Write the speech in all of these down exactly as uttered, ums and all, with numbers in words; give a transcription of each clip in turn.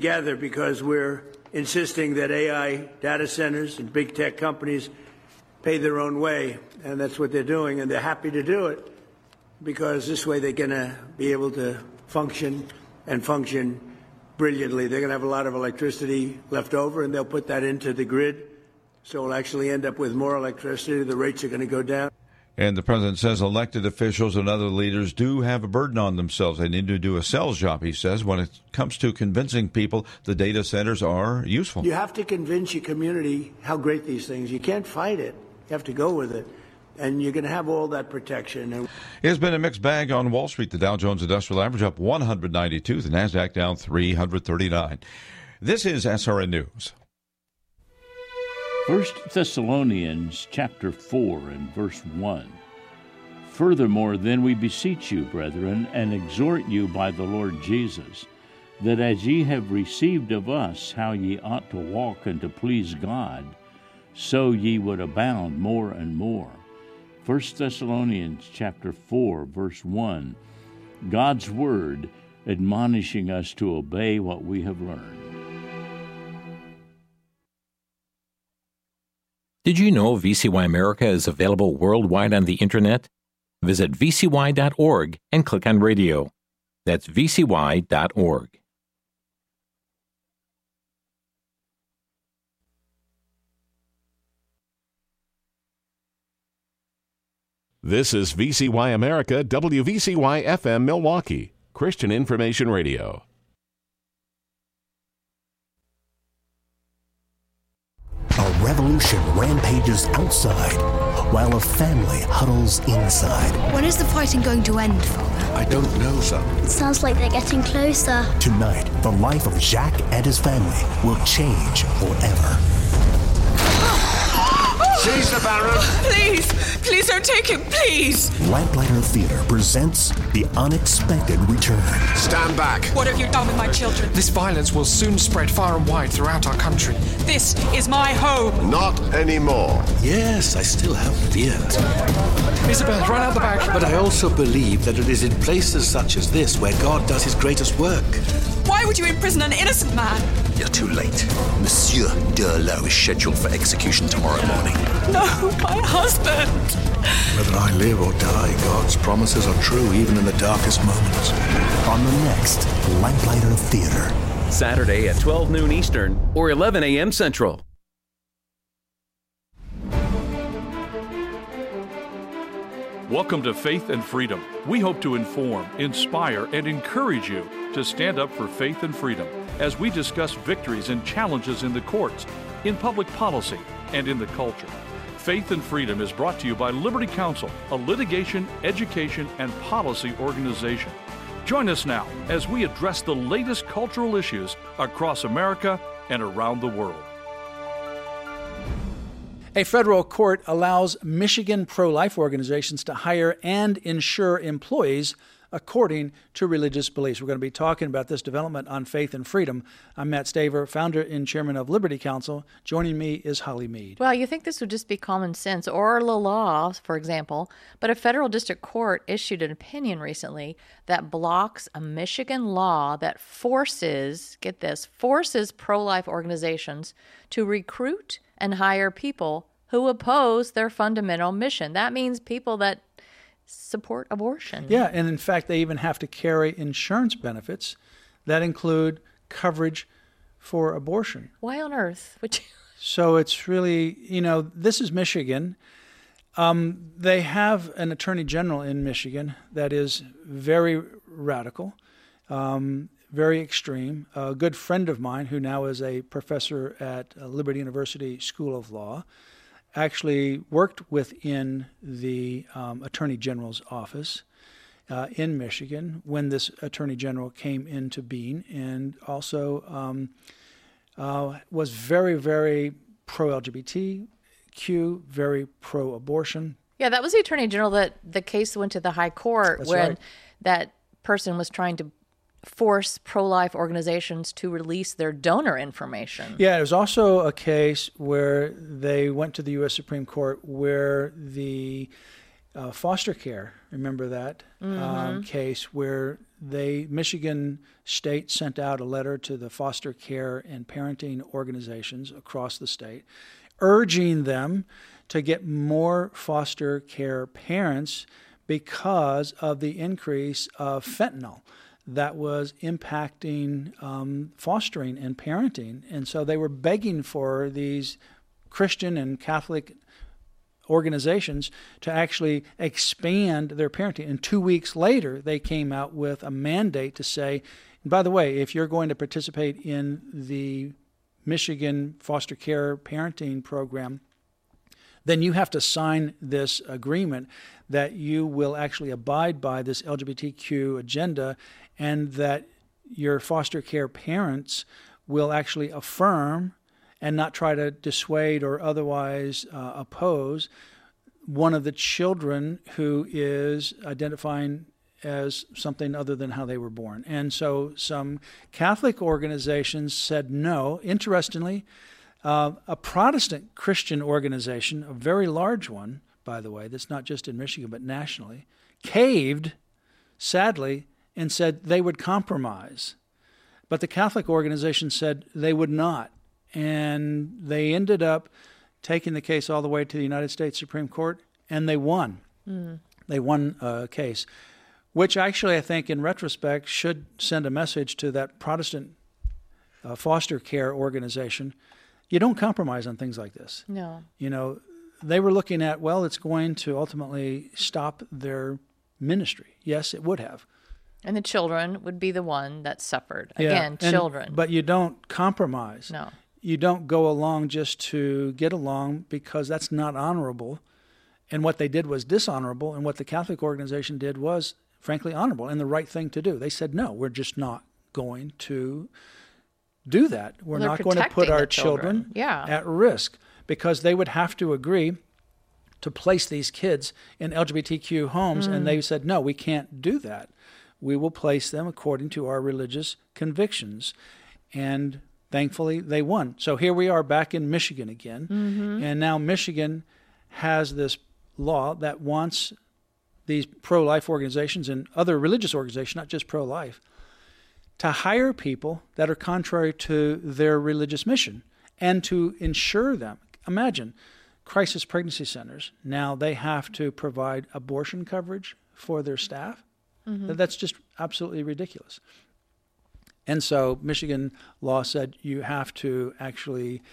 Together, because we're insisting that A I data centers and big tech companies pay their own way, and that's what they're doing, and they're happy to do it because this way they're going to be able to function and function brilliantly. They're going to have a lot of electricity left over, and they'll put that into the grid, so we'll actually end up with more electricity. The rates are going to go down. And the president says elected officials and other leaders do have a burden on themselves. They need to do a sales job, he says, when it comes to convincing people the data centers are useful. You have to convince your community how great these things. You can't fight it. You have to go with it. And you're going to have all that protection. It has been a mixed bag on Wall Street. The Dow Jones Industrial Average up one hundred ninety-two. The NASDAQ down three hundred thirty-nine. This is S R N News. First Thessalonians chapter four and verse one. Furthermore, then we beseech you, brethren, and exhort you by the Lord Jesus, that as ye have received of us how ye ought to walk and to please God, so ye would abound more and more. First Thessalonians chapter four, verse one. God's word admonishing us to obey what we have learned. Did you know V C Y America is available worldwide on the Internet? Visit V C Y dot org and click on radio. That's V C Y dot org. This is V C Y America, W V C Y F M Milwaukee, Christian Information Radio. A revolution rampages outside, while a family huddles inside. When is the fighting going to end, Father? I don't know, son. It sounds like they're getting closer. Tonight, the life of Jacques and his family will change forever. Seize the Baron! Please! Please don't take him, please! Lamplighter Theater presents The Unexpected Return. Stand back! What have you done with my children? This violence will soon spread far and wide throughout our country. This is my home! Not anymore. Yes, I still have fear. Isabel, run out the back! But I also believe that it is in places such as this where God does his greatest work. Why would you imprison an innocent man? You're too late. Monsieur Durlot is scheduled for execution tomorrow morning. No, my husband! Whether I live or die, God's promises are true even in the darkest moments. On the next Lamplighter Theater. Saturday at twelve noon Eastern or eleven a.m. Central. Welcome to Faith and Freedom. We hope to inform, inspire, and encourage you to stand up for faith and freedom as we discuss victories and challenges in the courts, in public policy, and in the culture. Faith and Freedom is brought to you by Liberty Counsel, a litigation, education, and policy organization. Join us now as we address the latest cultural issues across America and around the world. A federal court allows Michigan pro-life organizations to hire and insure employees according to religious beliefs. We're going to be talking about this development on Faith and Freedom. I'm Matt Staver, founder and chairman of Liberty Counsel. Joining me is Holly Mead. Well, you think this would just be common sense or the law, for example, but a federal district court issued an opinion recently that blocks a Michigan law that forces, get this, forces pro-life organizations to recruit and hire people who oppose their fundamental mission. That means people that support abortion. Yeah, and in fact, they even have to carry insurance benefits that include coverage for abortion. Why on earth would you? So it's really, you know, this is Michigan. Um, they have an attorney general in Michigan that is very radical, um, very extreme. A good friend of mine who now is a professor at Liberty University School of Law actually worked within the um, Attorney General's office uh, in Michigan when this Attorney General came into being, and also um, uh, was very, very pro-L G B T Q, very pro-abortion. Yeah, that was the Attorney General that the case went to the high court. That's when right. That person was trying to force pro-life organizations to release their donor information. Yeah, it was also a case where they went to the U S Supreme Court where the uh, foster care, remember that mm-hmm. um, case where they Michigan State sent out a letter to the foster care and parenting organizations across the state, urging them to get more foster care parents because of the increase of fentanyl that was impacting um, fostering and parenting. And so they were begging for these Christian and Catholic organizations to actually expand their parenting. And two weeks later, they came out with a mandate to say, and by the way, if you're going to participate in the Michigan foster care parenting program, then you have to sign this agreement that you will actually abide by this L G B T Q agenda, and that your foster care parents will actually affirm and not try to dissuade or otherwise uh, oppose one of the children who is identifying as something other than how they were born. And so some Catholic organizations said no. Interestingly, uh, a Protestant Christian organization, a very large one, by the way, that's not just in Michigan but nationally, caved, sadly, and said they would compromise. But the Catholic organization said they would not. And they ended up taking the case all the way to the United States Supreme Court, and they won. Mm. They won a case, which actually I think in retrospect should send a message to that Protestant uh, foster care organization. You don't compromise on things like this. No. You know, they were looking at, well, it's going to ultimately stop their ministry. Yes, it would have. And the children would be the one that suffered. Yeah, Again, and, children. But you don't compromise. No. You don't go along just to get along, because that's not honorable. And what they did was dishonorable, and what the Catholic organization did was, frankly, honorable and the right thing to do. They said, no, we're just not going to do that. We're well, not going to put our children, children yeah. at risk, because they would have to agree to place these kids in L G B T Q homes, mm. and they said, no, we can't do that. We will place them according to our religious convictions. And thankfully, they won. So here we are back in Michigan again. Mm-hmm. And now Michigan has this law that wants these pro-life organizations and other religious organizations, not just pro-life, to hire people that are contrary to their religious mission and to insure them. Imagine, crisis pregnancy centers, now they have to provide abortion coverage for their staff. Mm-hmm. That's just absolutely ridiculous. And so Michigan law said you have to actually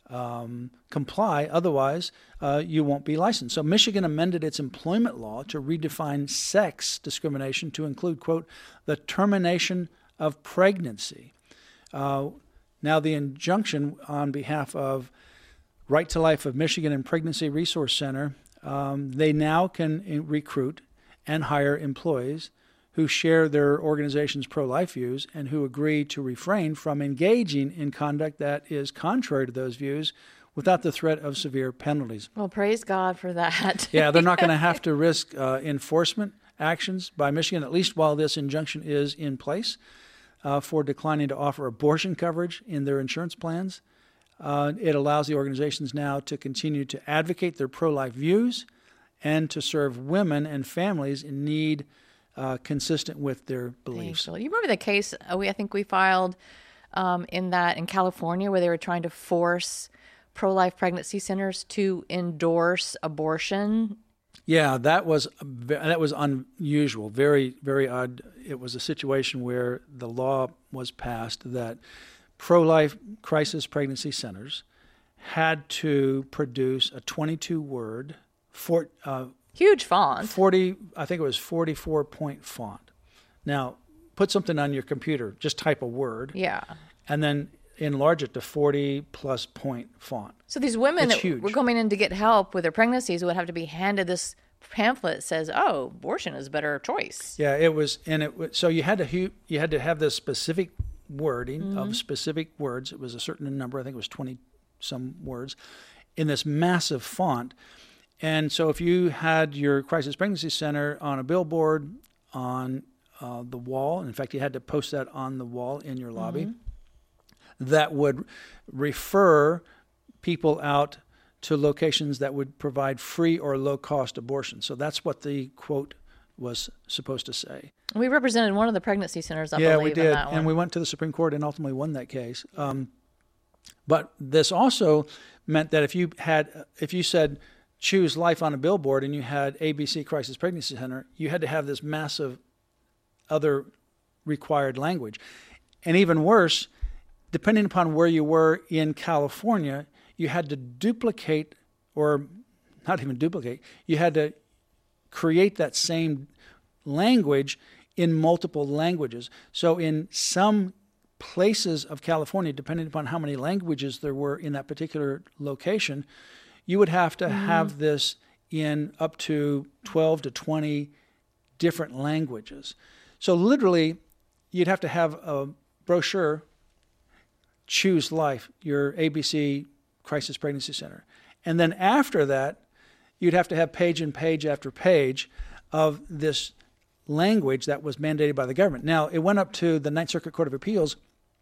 um, comply, otherwise uh, you won't be licensed. So Michigan amended its employment law to redefine sex discrimination to include, quote, the termination of pregnancy. Uh, now the injunction on behalf of Right to Life of Michigan and Pregnancy Resource Center, um, they now can recruit and hire employees who share their organization's pro-life views and who agree to refrain from engaging in conduct that is contrary to those views without the threat of severe penalties. Well, praise God for that. Yeah, they're not going to have to risk uh, enforcement actions by Michigan, at least while this injunction is in place, uh, for declining to offer abortion coverage in their insurance plans. Uh, it allows the organizations now to continue to advocate their pro-life views and to serve women and families in need Uh, consistent with their beliefs. You remember the case uh, we I think we filed um, in that in California where they were trying to force pro-life pregnancy centers to endorse abortion? Yeah, that was that was unusual, very very odd. It was a situation where the law was passed that pro-life crisis pregnancy centers had to produce a twenty-two word for. Uh, Huge font. forty, I think it was forty-four point font. Now, put something on your computer, just type a word. Yeah. And then enlarge it to forty plus point font. So these women it's that huge. were coming in to get help with their pregnancies would have to be handed this pamphlet that says, "Oh, abortion is a better choice." Yeah, it was, and it so you had to you had to have this specific wording mm-hmm. of specific words. It was a certain number, I think it was twenty some words, in this massive font. And so if you had your crisis pregnancy center on a billboard on uh, the wall, in fact, you had to post that on the wall in your lobby, mm-hmm. that would refer people out to locations that would provide free or low-cost abortion. So that's what the, quote, was supposed to say. We represented one of the pregnancy centers, I yeah, believe, we did, in that one. And we went to the Supreme Court and ultimately won that case. Um, but this also meant that if you had, if you said, choose life on a billboard and you had A B C Crisis Pregnancy Center, you had to have this massive other required language. And even worse, depending upon where you were in California, you had to duplicate, or not even duplicate, you had to create that same language in multiple languages. So in some places of California, depending upon how many languages there were in that particular location, you would have to mm-hmm. have this in up to twelve to twenty different languages. So literally, you'd have to have a brochure, choose life, your A B C Crisis Pregnancy Center. And then after that, you'd have to have page and page after page of this language that was mandated by the government. Now, it went up to the Ninth Circuit Court of Appeals,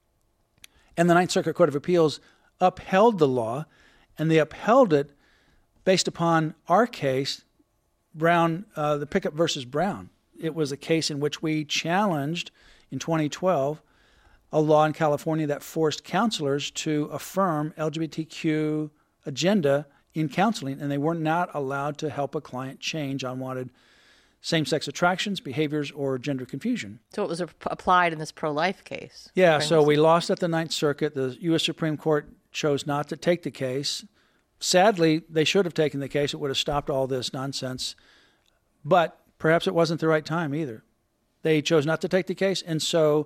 and the Ninth Circuit Court of Appeals upheld the law, and they upheld it based upon our case, Brown, uh, the Pickup versus Brown. It was a case in which we challenged in twenty twelve a law in California that forced counselors to affirm L G B T Q agenda in counseling, and they were not allowed to help a client change unwanted same-sex attractions, behaviors, or gender confusion. So it was applied in this pro-life case? Yeah, so we lost at the Ninth Circuit. The U S Supreme Court chose not to take the case. Sadly, they should have taken the case. It would have stopped all this nonsense. But perhaps it wasn't the right time either. They chose not to take the case, and so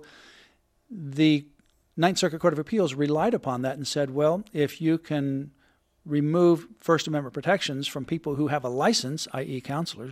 the Ninth Circuit Court of Appeals relied upon that and said, well, if you can remove First Amendment protections from people who have a license, that is counselors,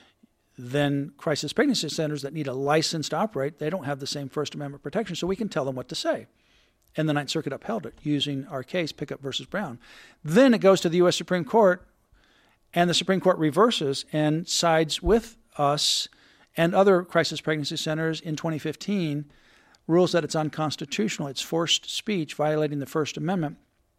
then crisis pregnancy centers that need a license to operate, they don't have the same First Amendment protection, so we can tell them what to say. And the Ninth Circuit upheld it using our case, Pickup versus Brown. Then it goes to the U S Supreme Court, and the Supreme Court reverses and sides with us and other crisis pregnancy centers in twenty fifteen, rules that it's unconstitutional, it's forced speech, violating the First Amendment.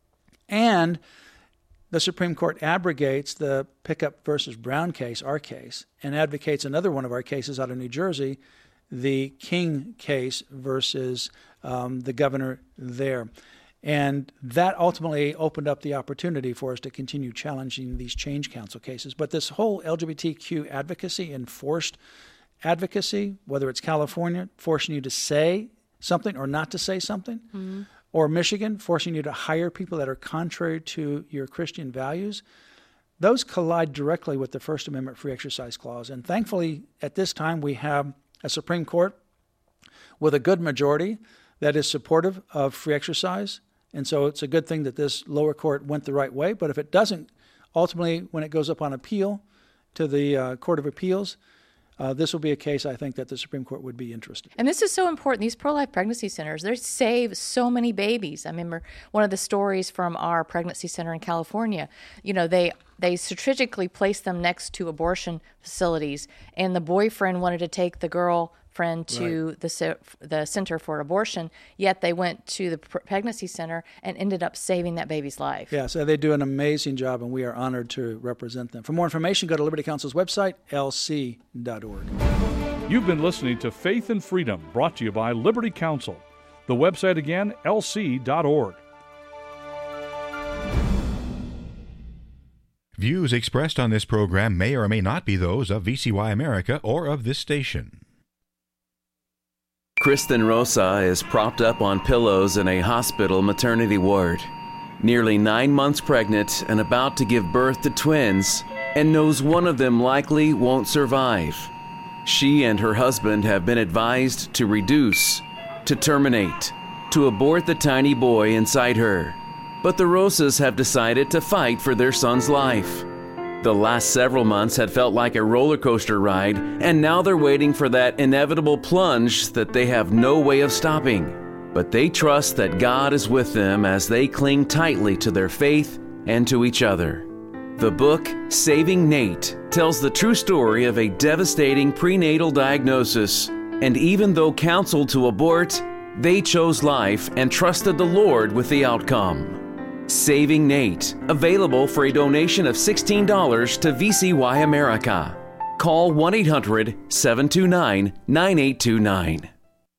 And the Supreme Court abrogates the Pickup versus Brown case, our case, and advocates another one of our cases out of New Jersey, the King case versus um, the governor there. And that ultimately opened up the opportunity for us to continue challenging these change council cases. But this whole L G B T Q advocacy and forced advocacy, whether it's California forcing you to say something or not to say something, mm-hmm. or Michigan forcing you to hire people that are contrary to your Christian values, those collide directly with the First Amendment Free Exercise Clause. And thankfully, at this time, we have a Supreme Court with a good majority that is supportive of free exercise. And so it's a good thing that this lower court went the right way. But if it doesn't, ultimately, when it goes up on appeal to the uh, Court of Appeals, Uh, this will be a case, I think, that the Supreme Court would be interested in. And this is so important. These pro-life pregnancy centers, they save so many babies. I remember one of the stories from our pregnancy center in California. You know, they they strategically placed them next to abortion facilities, and the boyfriend wanted to take the girlfriend to right. the the center for abortion, yet they went to the pregnancy center and ended up saving that baby's life. Yeah, so they do an amazing job, and we are honored to represent them. For more information, go to Liberty Counsel's website, L C dot org. You've been listening to Faith and Freedom, brought to you by Liberty Counsel. The website again, L C dot org. Views expressed on this program may or may not be those of V C Y America or of this station. Kristen Rosa is propped up on pillows in a hospital maternity ward, nearly nine months pregnant and about to give birth to twins, and knows one of them likely won't survive. She and her husband have been advised to reduce, to terminate, to abort the tiny boy inside her. But the Rosas have decided to fight for their son's life. The last several months had felt like a roller coaster ride, and now they're waiting for that inevitable plunge that they have no way of stopping. But they trust that God is with them as they cling tightly to their faith and to each other. The book, Saving Nate, tells the true story of a devastating prenatal diagnosis, and even though counseled to abort, they chose life and trusted the Lord with the outcome. Saving Nate, available for a donation of sixteen dollars to V C Y America. call one eight hundred, seven two nine, nine eight two nine.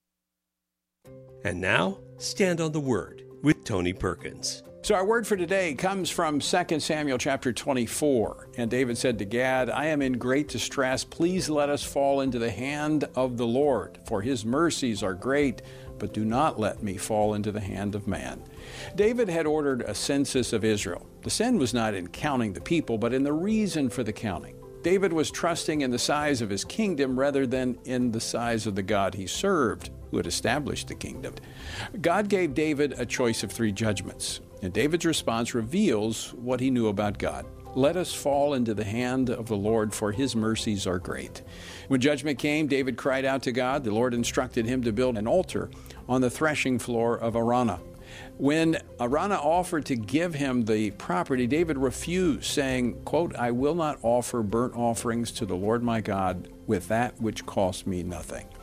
And now, Stand on the Word with Tony Perkins. So our word for today comes from Second Samuel chapter twenty-four. And David said to Gad, I am in great distress. Please let us fall into the hand of the Lord, for his mercies are great, but do not let me fall into the hand of man. David had ordered a census of Israel. The sin was not in counting the people, but in the reason for the counting. David was trusting in the size of his kingdom rather than in the size of the God he served, who had established the kingdom. God gave David a choice of three judgments, and David's response reveals what he knew about God. Let us fall into the hand of the Lord, for his mercies are great. When judgment came, David cried out to God. The Lord instructed him to build an altar on the threshing floor of Araunah. When Araunah offered to give him the property, David refused, saying, quote, I will not offer burnt offerings to the Lord my God with that which costs me nothing.